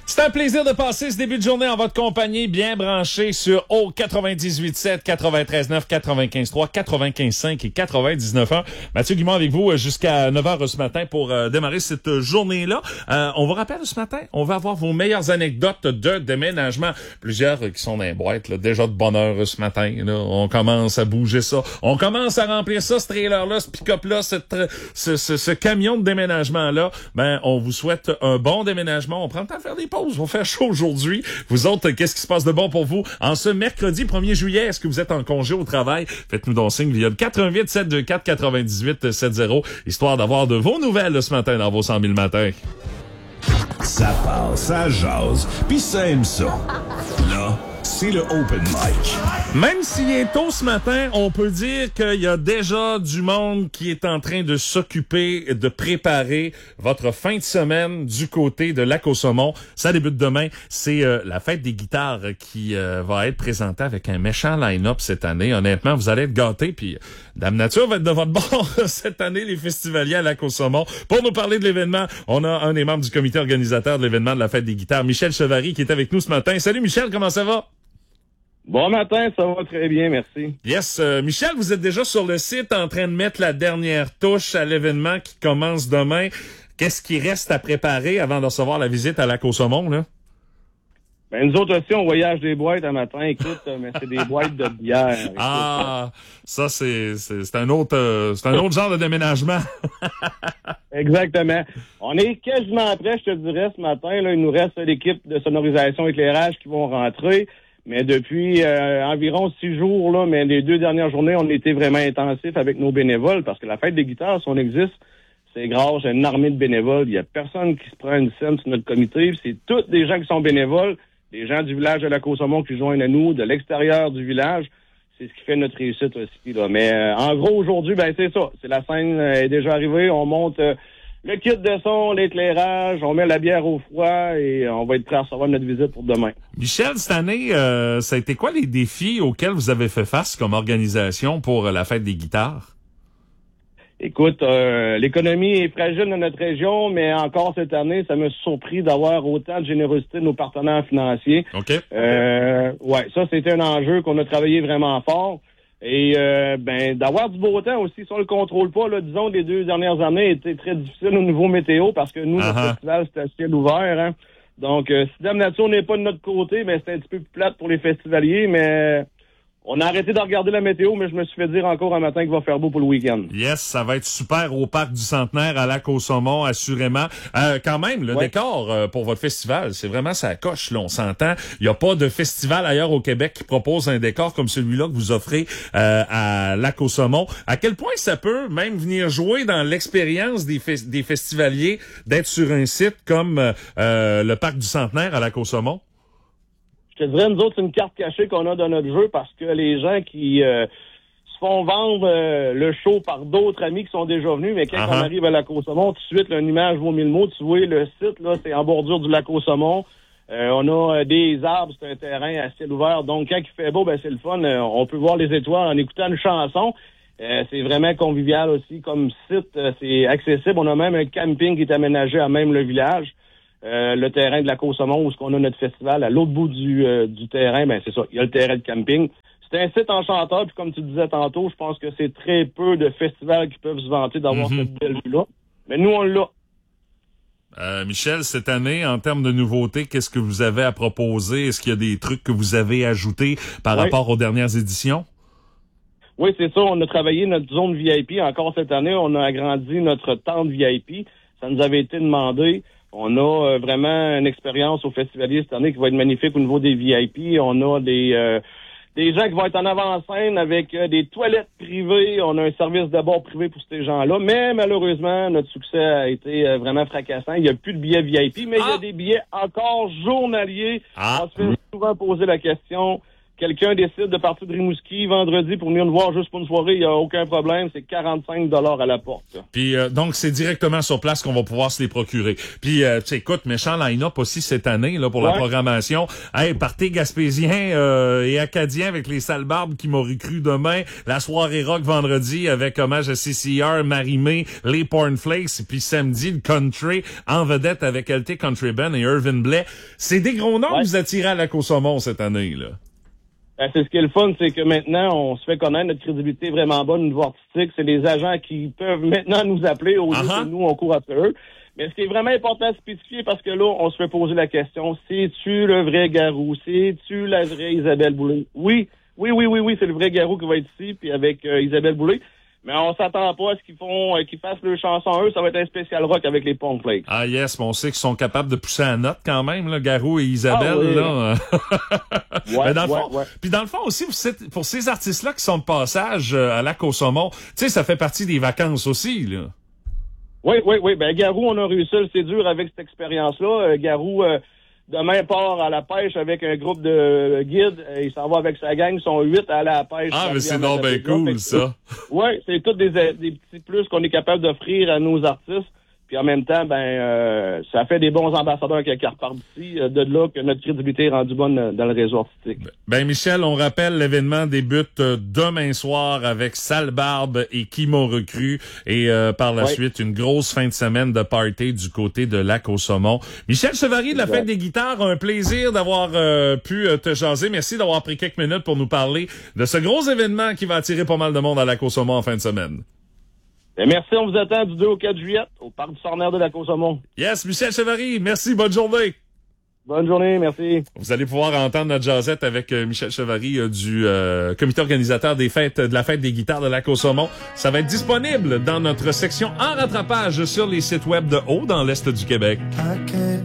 C'est un plaisir de passer ce début de journée en votre compagnie, bien branché sur O 98.7, 93.9, 95.3, 95.5 et 99.1. Mathieu Guimond avec vous jusqu'à 9h ce matin pour démarrer cette journée-là. On vous rappelle ce matin, on va avoir vos meilleures anecdotes de déménagement. Plusieurs qui sont dans les boîtes, là, déjà de bonne heure ce matin. Là. On commence à bouger ça. On commence à remplir ça, ce trailer-là, ce pick-up-là, ce camion de déménagement-là. Ben, on vous souhaite un bon déménagement. On prend le temps de faire des pauses. On va faire chaud aujourd'hui. Vous autres, qu'est-ce qui se passe de bon pour vous? En ce mercredi 1er juillet, est-ce que vous êtes en congé au travail? Faites-nous donc signe via le 88 724 98 70, histoire d'avoir de vos nouvelles ce matin dans vos 100 000 matins. Ça parle, ça jase, pis ça aime ça. Là, c'est le Open Mic. Même s'il est tôt ce matin, on peut dire qu'il y a déjà du monde qui est en train de s'occuper, de préparer votre fin de semaine du côté de Lac-au-Saumon. Ça débute demain. C'est la fête des guitares qui va être présentée avec un méchant line-up cette année. Honnêtement, vous allez être gâtés. Puis Dame Nature va être de votre bord cette année, les festivaliers à Lac-au-Saumon. Pour nous parler de l'événement, on a un des membres du comité organisateur de l'événement de la fête des guitares, Michel Chevary, qui est avec nous ce matin. Salut Michel, comment ça va? Bon matin, ça va très bien, merci. Yes, Michel, vous êtes déjà sur le site en train de mettre la dernière touche à l'événement qui commence demain. Qu'est-ce qui reste à préparer avant de recevoir la visite à Lac-au-Saumon, là? Ben, nous autres aussi, on voyage des boîtes un matin, écoute, mais c'est des boîtes de bière. Écoute. Ah, ça, c'est un autre genre de déménagement. Exactement. On est quasiment prêt, je te dirais, ce matin, là. Il nous reste l'équipe de sonorisation éclairage qui vont rentrer. Mais depuis environ 6 jours, là, mais les 2 dernières journées, on a été vraiment intensifs avec nos bénévoles parce que la fête des guitares, si on existe, c'est grâce à une armée de bénévoles. Il y a personne qui se prend une scène sur notre comité. C'est tous des gens qui sont bénévoles, des gens du village de Lac-au-Saumon qui joignent à nous, de l'extérieur du village. C'est ce qui fait notre réussite aussi, là. Mais en gros, aujourd'hui, ben c'est ça. C'est la scène est déjà arrivée. On monte le kit de son, l'éclairage, on met la bière au froid et on va être prêt à recevoir notre visite pour demain. Michel, cette année, ça a été quoi les défis auxquels vous avez fait face comme organisation pour la fête des guitares? Écoute, l'économie est fragile dans notre région, mais encore cette année, ça m'a surpris d'avoir autant de générosité de nos partenaires financiers. OK. Ouais, ça, c'était un enjeu qu'on a travaillé vraiment fort. Et ben d'avoir du beau temps aussi, si on le contrôle pas, là, disons les 2 dernières années étaient très difficiles au niveau météo parce que nous, notre festival, c'était à ciel ouvert, hein. Donc, si Dame Nature n'est pas de notre côté, ben c'est un petit peu plus plate pour les festivaliers, mais on a arrêté de regarder la météo, mais je me suis fait dire encore un matin qu'il va faire beau pour le week-end. Yes, ça va être super au Parc du Centenaire à Lac-au-Saumon, assurément. Quand même, le décor pour votre festival, c'est vraiment ça coche, là, on s'entend. Il n'y a pas de festival ailleurs au Québec qui propose un décor comme celui-là que vous offrez à Lac-au-Saumon. À quel point ça peut même venir jouer dans l'expérience des festivaliers d'être sur un site comme le Parc du Centenaire à Lac-au-Saumon? Je te dirais, nous autres, c'est une carte cachée qu'on a dans notre jeu parce que les gens qui se font vendre le show par d'autres amis qui sont déjà venus, mais quand on arrive à Lac-au-Saumon, tout de suite, là, une image vaut 1000 mots. Tu vois, le site, là, c'est en bordure du Lac-au-Saumon. On a des arbres, c'est un terrain à ciel ouvert. Donc, quand il fait beau, ben c'est le fun. On peut voir les étoiles en écoutant une chanson. C'est vraiment convivial aussi comme site. C'est accessible. On a même un camping qui est aménagé à même le village. Le terrain de Lac-au-Saumon où on a notre festival, à l'autre bout du terrain, ben c'est ça, il y a le terrain de camping. C'est un site enchanteur, puis comme tu disais tantôt, je pense que c'est très peu de festivals qui peuvent se vanter d'avoir cette belle vue-là. Mais nous, on l'a. Michel, cette année, en termes de nouveautés, qu'est-ce que vous avez à proposer? Est-ce qu'il y a des trucs que vous avez ajoutés par rapport aux dernières éditions? Oui, c'est ça. On a travaillé notre zone VIP. Encore cette année, on a agrandi notre tente VIP. Ça nous avait été demandé. On a vraiment une expérience au festivalier cette année qui va être magnifique au niveau des VIP. On a des gens qui vont être en avant-scène avec des toilettes privées. On a un service de bord privé pour ces gens-là. Mais malheureusement, notre succès a été vraiment fracassant. Il n'y a plus de billets VIP, mais il y a des billets encore journaliers. On se fait souvent poser la question, quelqu'un décide de partir de Rimouski vendredi pour venir nous voir juste pour une soirée, il n'y a aucun problème. C'est 45 $ à la porte. Puis donc, c'est directement sur place qu'on va pouvoir se les procurer. Puis, écoute, méchant line-up aussi cette année là pour la programmation. Hey, partez gaspésien et acadien avec les sales barbes qui m'ont recru demain. La soirée rock vendredi avec hommage à CCR, Marie-Mé, les Pornflakes. Puis samedi, le country en vedette avec LT Country Band et Irvin Blais. C'est des gros noms que vous attirez à Lac au Saumon cette année, là. C'est ce qui est le fun, c'est que maintenant, on se fait connaître, notre crédibilité est vraiment bonne au niveau artistique. C'est les agents qui peuvent maintenant nous appeler au lieu que nous, on court après eux. Mais ce qui est vraiment important à spécifier, parce que là, on se fait poser la question, c'est-tu le vrai Garou? C'est-tu la vraie Isabelle Boulay? Oui, c'est le vrai Garou qui va être ici, puis avec Isabelle Boulay. Mais on s'attend pas à ce qu'ils fassent leur chanson eux. Ça va être un spécial rock avec les Pornflakes. Ah yes, mais on sait qu'ils sont capables de pousser à note quand même, là, Garou et Isabelle. Là. Mais dans le fond, puis dans le fond aussi, pour ces artistes-là qui sont de passage à Lac au Saumon, tu sais, ça fait partie des vacances aussi, là. Oui. Ben Garou, on a réussi à le séduire avec cette expérience-là. Garou... demain, part à la pêche avec un groupe de guides. Il s'en va avec sa gang. Ils sont 8 à aller à la pêche. Ah, mais c'est donc bien cool, ça. Oui, c'est tous des petits plus qu'on est capable d'offrir à nos artistes. Puis en même temps, ça fait des bons ambassadeurs qui repartent d'ici. De là que notre crédibilité est rendue bonne dans le réseau artistique. Ben Michel, on rappelle, l'événement débute demain soir avec Sale Barbe et Qui m'ont recru. Et par la suite, une grosse fin de semaine de party du côté de Lac au Saumon. Michel Chevary de la Fête des guitares, un plaisir d'avoir pu te jaser. Merci d'avoir pris quelques minutes pour nous parler de ce gros événement qui va attirer pas mal de monde à Lac au Saumon en fin de semaine. Merci, on vous attend du 2 au 4 juillet au Parc du Sornaire de Lac au Saumon. Yes, Michel Chevary, merci, bonne journée. Bonne journée, merci. Vous allez pouvoir entendre notre jazzette avec Michel Chevary du comité organisateur de la Fête des guitares de Lac au Saumon. Ça va être disponible dans notre section en rattrapage sur les sites web de Haut dans l'Est du Québec.